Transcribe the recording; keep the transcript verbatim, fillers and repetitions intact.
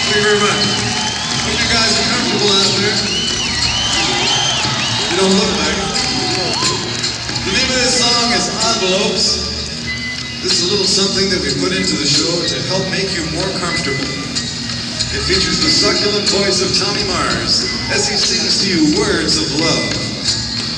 Thank you very much. Hope you guys are comfortable out there. You don't look like it. The name of this song is Envelopes. This is a little something that we put into the show to help make you more comfortable. It features the succulent voice of Tommy Mars as he sings to you words of love.